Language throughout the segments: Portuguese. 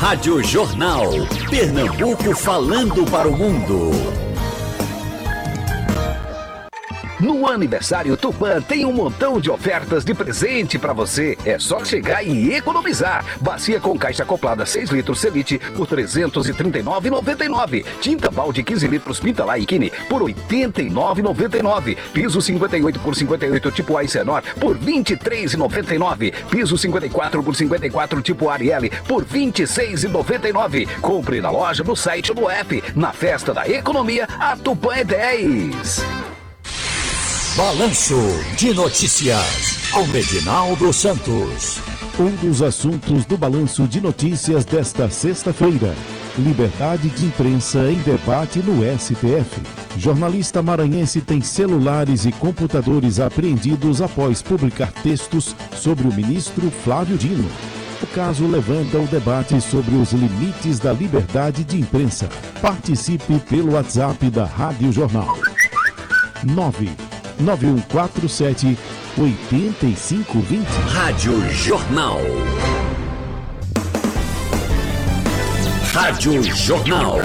Rádio Jornal. Pernambuco falando para o mundo. No aniversário Tupã tem um montão de ofertas de presente pra você. É só chegar e economizar. Bacia com caixa acoplada 6 litros Celite por R$ 339,99. Tinta balde 15 litros Pinta Laikini por R$ 89,99. Piso 58 por 58 tipo Aicenor por R$ 23,99. Piso 54 por 54 tipo Arielle por R$ 26,99. Compre na loja, no site ou no app. Na festa da economia, a Tupã é 10. Balanço de Notícias, com Edinaldo Santos. Um dos assuntos do Balanço de Notícias desta sexta-feira: liberdade de imprensa em debate no STF. Jornalista maranhense tem celulares e computadores apreendidos após publicar textos sobre o ministro Flávio Dino. O caso levanta o debate sobre os limites da liberdade de imprensa. Participe pelo WhatsApp da Rádio Jornal. 99147 8520. Rádio Jornal. Rádio Jornal.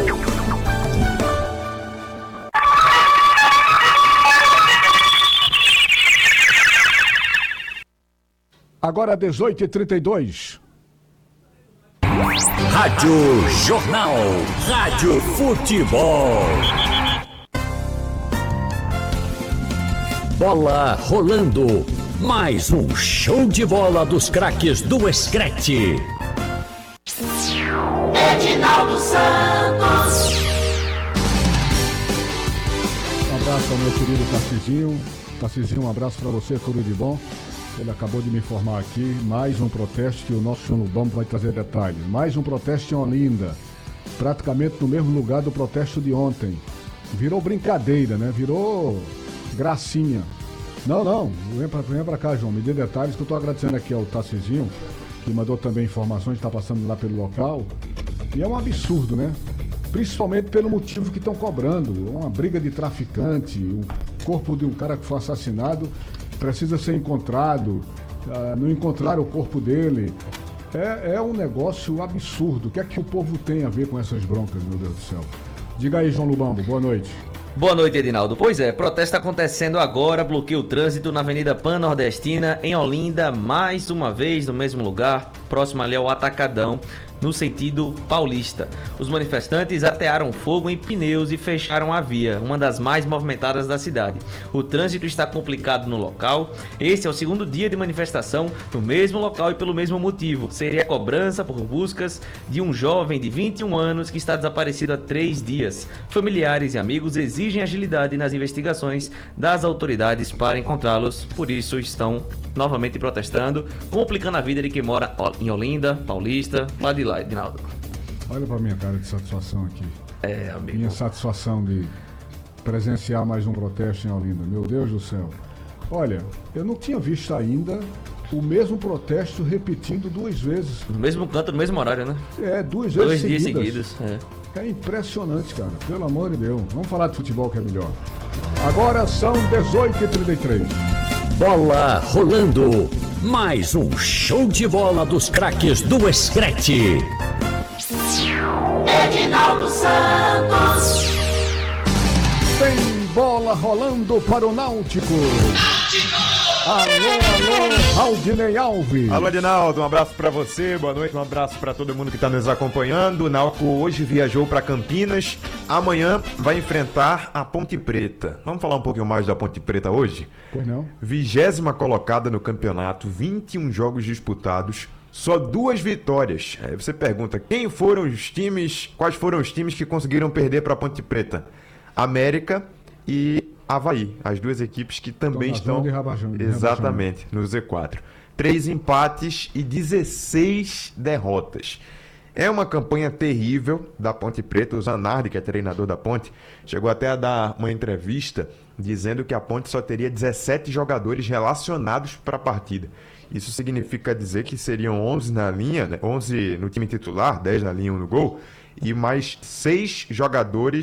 Agora 18h32. Rádio Jornal. Rádio Futebol. Bola rolando. Mais um show de bola dos craques do Screte. Edinaldo Santos. Um abraço ao meu querido Tarcisinho. Tarcisinho, um abraço para você, tudo de bom. Ele acabou de me informar aqui, mais um protesto que o nosso João Lubambo vai trazer detalhes. Mais um protesto em Olinda, praticamente no mesmo lugar do protesto de ontem. Virou brincadeira, né? Virou gracinha. Não, vem pra cá, João, me dê detalhes, que eu tô agradecendo aqui ao Tarcisinho, que mandou também informações, está passando lá pelo local. E é um absurdo, né? Principalmente pelo motivo que estão cobrando. Uma briga de traficante, o corpo de um cara que foi assassinado precisa ser encontrado, não encontraram o corpo dele. É um negócio absurdo. O que é que o povo tem a ver com essas broncas, meu Deus do céu? Diga aí, João Lubambo, boa noite. Boa noite, Edinaldo. Pois é, protesto acontecendo agora, bloqueia o trânsito na Avenida Pan-Nordestina, em Olinda, mais uma vez no mesmo lugar, próximo ali ao Atacadão, no sentido paulista. Os manifestantes atearam fogo em pneus e fecharam a via, uma das mais movimentadas da cidade. O trânsito está complicado no local. Esse é o segundo dia de manifestação no mesmo local e pelo mesmo motivo. Seria a cobrança por buscas de um jovem de 21 anos que está desaparecido há 3 dias. Familiares e amigos exigem agilidade nas investigações das autoridades para encontrá-los, por isso estão novamente protestando, complicando a vida de quem mora em Olinda, Paulista, lá de lá, Edinaldo. Olha pra minha cara de satisfação aqui. Amigo. Minha satisfação de presenciar mais um protesto em Olinda. Meu Deus do céu. Olha, eu não tinha visto ainda o mesmo protesto repetindo 2 vezes. No mesmo canto, no mesmo horário, né? 2 vezes 2 dias seguidos. É impressionante, cara. Pelo amor de Deus. Vamos falar de futebol que é melhor. Agora são 18h33. Bola rolando. Mais um show de bola dos craques do Screte. Edinaldo Santos. Tem bola rolando para o Náutico. Alô, Aldinei Alves. Alô, Edinaldo, um abraço pra você, boa noite, um abraço pra todo mundo que tá nos acompanhando. O Náutico hoje viajou pra Campinas, amanhã vai enfrentar a Ponte Preta. Vamos falar um pouquinho mais da Ponte Preta hoje? Pois não. 20ª colocada no campeonato, 21 jogos disputados, só 2 vitórias. Aí você pergunta, quais foram os times que conseguiram perder pra Ponte Preta? América e Avaí, as 2 equipes que também estão exatamente no Z4. 3 empates e 16 derrotas. É uma campanha terrível da Ponte Preta. O Zanardi, que é treinador da Ponte, chegou até a dar uma entrevista dizendo que a Ponte só teria 17 jogadores relacionados para a partida. Isso significa dizer que seriam 11 na linha, né? 11 no time titular, 10 na linha, 1 no gol, e mais 6